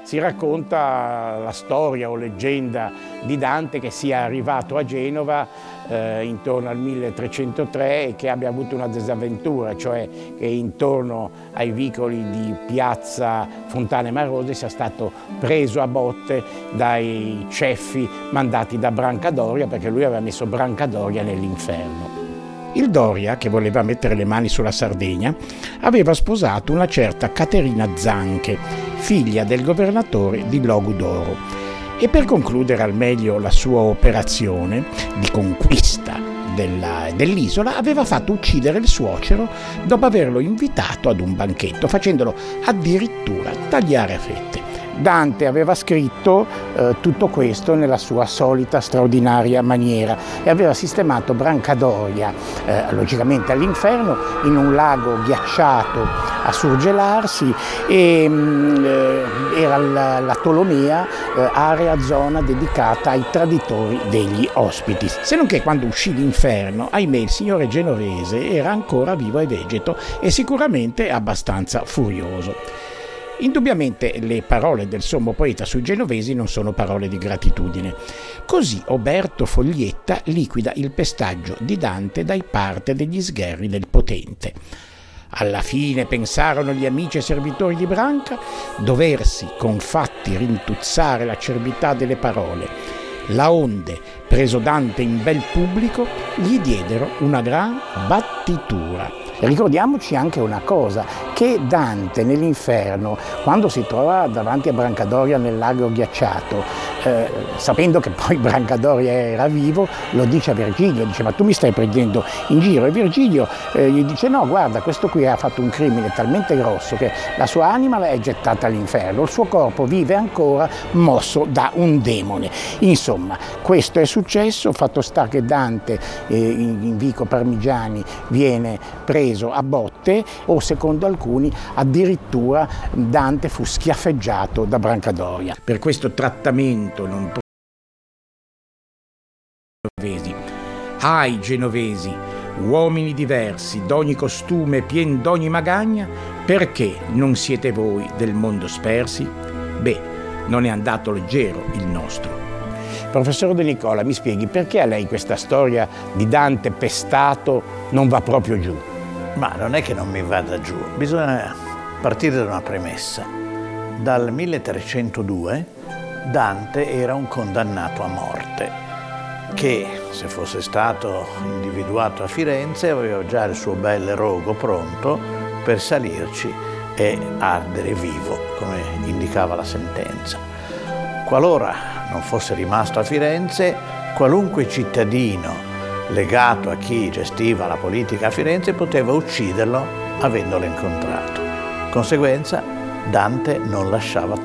Si racconta la storia o leggenda di Dante che sia arrivato a Genova intorno al 1303 e che abbia avuto una disavventura, cioè che intorno ai vicoli di piazza Fontane Marose sia stato preso a botte dai ceffi mandati da Brancadoria, perché lui aveva messo Brancadoria nell'inferno. Il Doria, che voleva mettere le mani sulla Sardegna, aveva sposato una certa Caterina Zanche, figlia del governatore di Logudoro, e per concludere al meglio la sua operazione di conquista dell'isola aveva fatto uccidere il suocero dopo averlo invitato ad un banchetto, facendolo addirittura tagliare a fette. Dante aveva scritto tutto questo nella sua solita straordinaria maniera e aveva sistemato Brancadoria, logicamente all'inferno, in un lago ghiacciato a surgelarsi e era la Tolomea, area, zona dedicata ai traditori degli ospiti. Se non che quando uscì l'inferno, ahimè, il signore genovese era ancora vivo e vegeto e sicuramente abbastanza furioso. Indubbiamente le parole del sommo poeta sui genovesi non sono parole di gratitudine. Così Oberto Foglietta liquida il pestaggio di Dante dai parte degli sgherri del potente. Alla fine pensarono gli amici e servitori di Branca doversi con fatti rintuzzare l'acerbità delle parole. Laonde, preso Dante in bel pubblico, gli diedero una gran battitura. Ricordiamoci anche una cosa, che Dante nell'inferno, quando si trova davanti a Brancadoria nel lago ghiacciato, sapendo che poi Brancadoria era vivo, lo dice a Virgilio, dice: ma tu mi stai prendendo in giro? E Virgilio gli dice: no, guarda, questo qui ha fatto un crimine talmente grosso che la sua anima è gettata all'inferno, il suo corpo vive ancora mosso da un demone. Insomma, questo è successo, fatto sta che Dante in Vico Parmigiani viene preso a botte, o secondo alcuni addirittura Dante fu schiaffeggiato da Brancadoria. Per questo trattamento non genovesi. Ai genovesi, uomini diversi, d'ogni costume, pien d'ogni magagna, perché non siete voi del mondo spersi? Beh, non è andato leggero il nostro. Professor De Nicola, mi spieghi perché a lei questa storia di Dante pestato non va proprio giù? Ma non è che non mi vada giù, bisogna partire da una premessa. Dal 1302 Dante era un condannato a morte che, se fosse stato individuato a Firenze, aveva già il suo bel rogo pronto per salirci e ardere vivo, come indicava la sentenza. Qualora non fosse rimasto a Firenze, qualunque cittadino legato a chi gestiva la politica a Firenze poteva ucciderlo avendolo incontrato. Conseguenza, Dante non lasciava